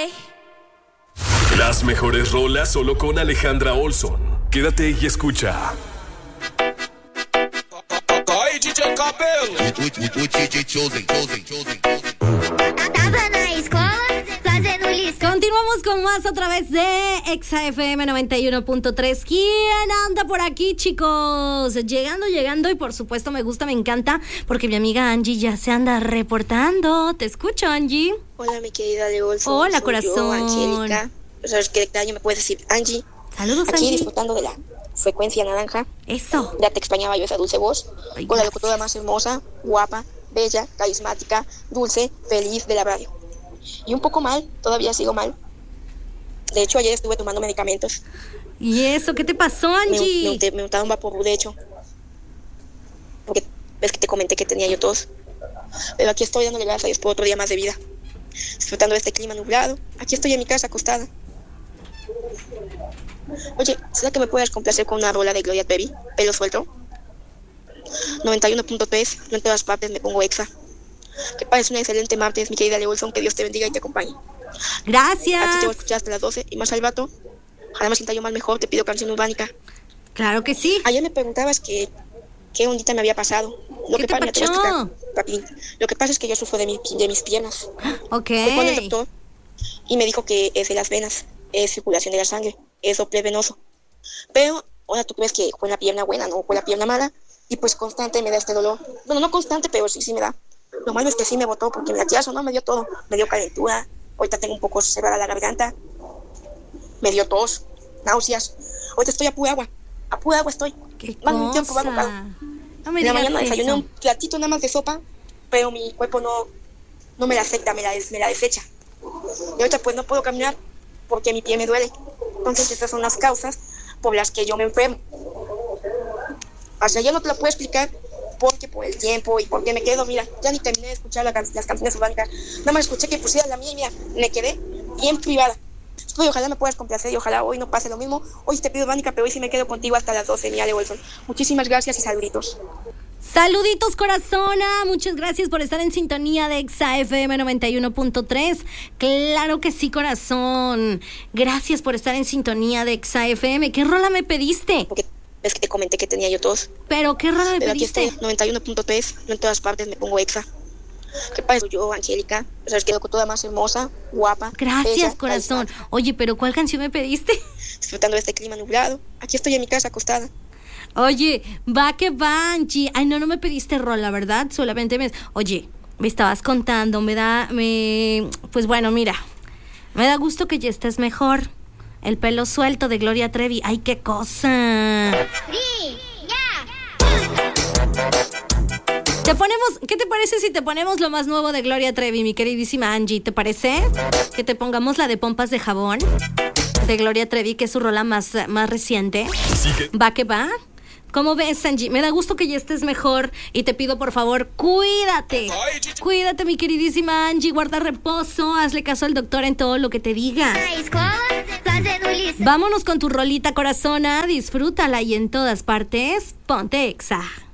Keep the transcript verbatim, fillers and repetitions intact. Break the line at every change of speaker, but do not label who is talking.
Las mejores rolas solo con Alejandra Olson. Quédate y escucha.
Aí, D J Cabelo.
O D J Chosen, Chosen, Chosen.
Tava na escola fazendo lição.
Continuamos con más a través de Exa F M noventa y uno punto tres. ¿Quién anda por aquí, chicos? Llegando, llegando y por supuesto me gusta, me encanta porque mi amiga Angie ya se anda reportando. Te escucho, Angie.
Hola, mi querida Leolfo.
Hola,
Soy
corazón.
Yo, Angélica. O sea, que de año me puedes decir Angie.
Saludos,
Aquí
Angie.
disfrutando de la frecuencia naranja.
Eso.
Ya te extrañaba yo esa dulce voz.
Ay,
con la
gracias.
locutora más hermosa, guapa, bella, carismática, dulce, feliz de la radio. Y un poco mal, todavía sigo mal. De hecho, ayer estuve tomando medicamentos.
¿Y eso? ¿Qué te pasó,
Me,
Angie?
me, unté- me untaron vaporru, de hecho. Porque ves que te comenté que tenía yo tos. Pero aquí estoy dándole gracias a Dios por otro día más de vida. Disfrutando de este clima nublado. Aquí estoy en mi casa acostada. Oye, ¿será que me puedes complacer con una rola de Gloria Trevi? Pelo suelto. noventa y uno punto tres. Yo en todas partes me pongo Exa. Que pases un excelente martes, mi querida Leolson. Que Dios te bendiga y te acompañe. Aquí te voy a
Gracias.
escuchar hasta las doce. Y más al rato, ojalá me sienta yo más mejor. Te pido canción urbánica.
Claro que sí.
Ayer me preguntabas que qué ondita me había pasado. Lo
¿Qué
que
te
pasa, mira, te voy a
pachó?
explicar, rapidín. Lo que pasa es que yo sufro de, mi, de mis piernas.
Ok.
Fui con el doctor y me dijo que es de las venas, es circulación de la sangre, es doble venoso. Pero ahora tú crees que fue la pierna buena, no fue la pierna mala, y pues constante me da este dolor. Bueno, no constante, pero sí, sí me da. Lo malo es que sí me botó porque me latiazo, no me dio todo. Me dio calentura, ahorita tengo un poco cerrada la garganta, me dio tos, náuseas. Ahorita estoy a pura agua, a pura agua estoy.
¿Qué
Más un tiempo
cosa?
bárbaro.
No me
En la
digas
mañana desayuné
eso.
un platito nada más de sopa, pero mi cuerpo no, no me la acepta, me la, des- me la desecha. Y ahorita pues no puedo caminar porque mi pie me duele. Entonces estas son las causas por las que yo me enfermo. O sea, yo no te lo puedo explicar porque por el tiempo y porque me quedo, mira, ya ni terminé de escuchar la can- las canciones urbánicas. Nada más escuché que pusiera la mía y mira, me quedé bien privada. Estoy, ojalá me puedas complacer y ojalá hoy no pase lo mismo. Hoy te pido urbánica, pero hoy sí me quedo contigo hasta las doce, mi Ale Wilson. Muchísimas gracias y saluditos.
Saluditos, corazona. Muchas gracias por estar en sintonía de Exa F M noventa y uno punto tres. Claro que sí, corazón. Gracias por estar en sintonía de Exa F M. ¿Qué rola me pediste?
Porque ves que te comenté que tenía yo tos.
¿Pero qué rola me
Pero aquí
pediste?
estoy, noventa y uno punto tres. Yo en todas partes me pongo Exa. ¿Qué pasa? Soy yo, Angélica. O sea, es que la locutora más hermosa, guapa.
Gracias,
bella,
corazón.
carismática,
Oye, ¿pero cuál canción me pediste?
disfrutando de este clima nublado. Aquí estoy en mi casa acostada.
Oye, va que va, Angie. Ay, no, no me pediste rola, ¿verdad? Solamente me... Oye, me estabas contando, me da... me Pues bueno, mira, me da gusto que ya estés mejor. El pelo suelto de Gloria Trevi. Ay, qué cosa.
Ri, ya.
Te ponemos... ¿Qué te parece si te ponemos lo más nuevo de Gloria Trevi, mi queridísima Angie? ¿Te parece? Que te pongamos la de pompas de jabón de Gloria Trevi, que es su rola más, más reciente.
Sigue.
Va que va. ¿Cómo ves, Angie? Me da gusto que ya estés mejor y te pido, por favor, cuídate. Cuídate, mi queridísima Angie. Guarda reposo. Hazle caso al doctor en todo lo que te diga.
Na escola fazendo lição.
Vámonos con tu rolita, corazona. Disfrútala y en todas partes, ponte Exa.